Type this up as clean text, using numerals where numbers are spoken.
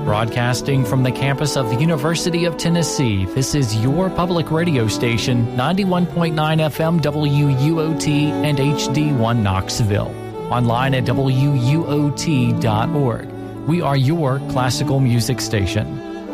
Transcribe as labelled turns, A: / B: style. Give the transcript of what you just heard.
A: Broadcasting from the campus of the University of Tennessee, this is your public radio station, 91.9 FM WUOT and HD1 Knoxville. Online at WUOT.org. We are your classical music station.